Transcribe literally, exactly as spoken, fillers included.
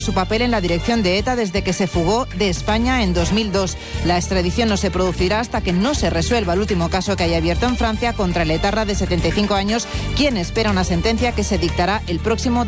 su papel en la dirección de ETA desde que se fugó de España en dos mil dos. La extradición no se producirá hasta que no se resuelva el último caso que haya abierto en Francia contra el etarra de setenta y cinco años, quien espera una sentencia que se dictará el próximo